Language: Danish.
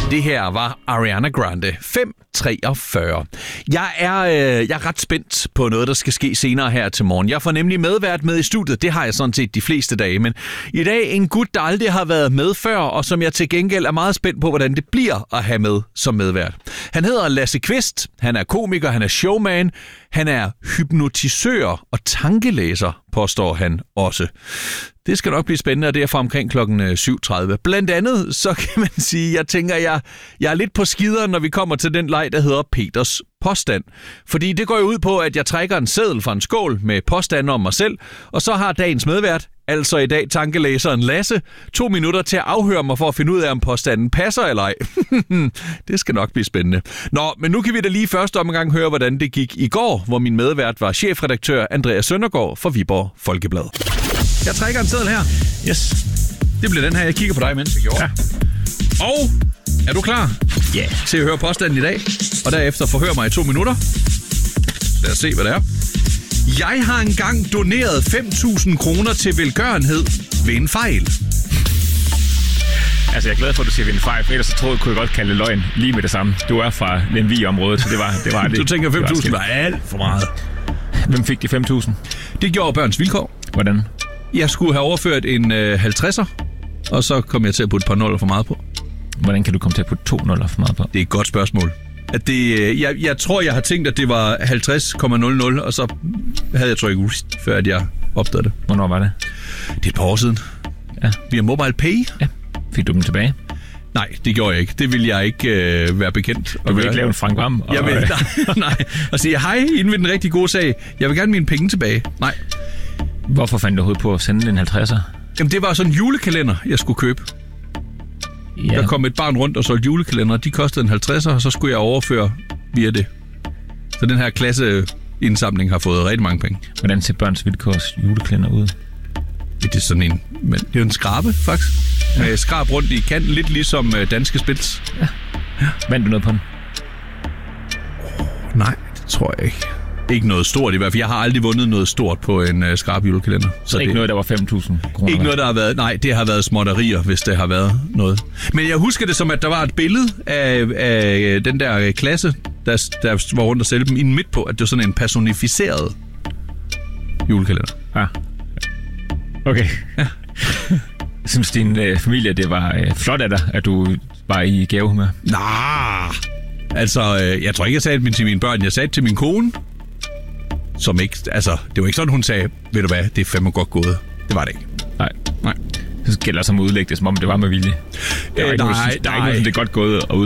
Det her var Ariana Grande. 5:43. Jeg er ret spændt på noget, der skal ske senere her til morgen. Jeg får nemlig medvært med i studiet. Det har jeg sådan set de fleste dage. Men i dag en gut, der aldrig har været med før, og som jeg til gengæld er meget spændt på, hvordan det bliver at have med som medvært. Han hedder Lasse Kvist. Han er komiker, han er showman, han er hypnotisør og tankelæser, påstår han også. Det skal nok blive spændende, og det er fra omkring klokken 7:30. Blandt andet, så kan man sige, jeg er lidt på skider, når vi kommer til den leg, der hedder Peters påstand. Fordi det går jo ud på, at jeg trækker en seddel fra en skål med påstande om mig selv, og så har dagens medvært, altså i dag tankelæseren Lasse, 2 minutter til at afhøre mig for at finde ud af, om påstanden passer eller ej. Det skal nok blive spændende. Nå, men nu kan vi da lige første omgang høre, hvordan det gik i går, hvor min medvært var chefredaktør Andreas Søndergaard for Viborg Folkeblad. Jeg trækker en seddel her. Yes. Det bliver den her. Jeg kigger på dig, mens jeg gjorde. Ja. Og er du klar? Ja. Yeah. Til at høre påstanden i dag, og derefter forhør mig i 2 minutter. Lad os se, hvad det er. Jeg har engang doneret 5.000 kroner til velgørenhed ved en fejl. Altså, jeg er glad for, at du siger ved en fejl, for ellers kunne jeg godt kalde det løgn lige med det samme. Du er fra Lemvig-området, så det var det. Du tænker, 5.000 var alt for meget. Hvem fik de 5.000? Det gjorde Børns Vilkår. Hvordan? Jeg skulle have overført en 50'er, og så kom jeg til at putte et par nuller for meget på. Hvordan kan du komme til at putte 2 nuller for meget på? Det er et godt spørgsmål. At det, jeg tror, jeg har tænkt, at det var 50,00, og så havde jeg trykket før at jeg opdagede det. Hvornår var det? Det er et par år siden. Ja. Via MobilePay. Ja. Fik du dem tilbage? Nej, det gjorde jeg ikke. Det ville jeg ikke være bekendt. Du vil ikke lave en Frank Vam? Jeg vil, nej. Og sige, hej, inden ved den rigtig gode sag. Jeg vil gerne mine penge tilbage. Nej. Hvorfor fandt du overhovedet på at sende en 50'er? Jamen, det var sådan en julekalender, jeg skulle købe. Ja. Der kom et barn rundt og solgte julekalender. De kostede en 50'er, og så skulle jeg overføre via det. Så den her klasseindsamling har fået rigtig mange penge. Hvordan ser Børns Vilkårs julekalender ud? Det er sådan en... Men det er jo en skrabe, faktisk. Ja. Med skrab rundt i kanten, lidt ligesom Danske Spils. Ja. Vandt du noget på den? Nej, det tror jeg ikke. Ikke noget stort i hvert fald. Jeg har aldrig vundet noget stort på en skrab julekalender. Så ikke noget, der var 5.000 kroner? Ikke noget, der har været... Nej, det har været småtterier, hvis det har været noget. Men jeg husker det som, at der var et billede af den der klasse, der var rundt og sælge dem inden midt på, at det var sådan en personificeret julekalender. Ja. Okay. Ja. Jeg synes, din familie, det var flot af dig, at du var i gavehumør. Nej. Altså, jeg tror ikke, jeg sagde det til mine børn. Jeg sagde det til min kone, som ikke... Altså, det var ikke sådan, hun sagde, ved du hvad, det er fandme godt gået. Det var det ikke. Nej. Så gælder det som at udlægge det, som om det var med vilje. Der er ikke noget, det er godt gået at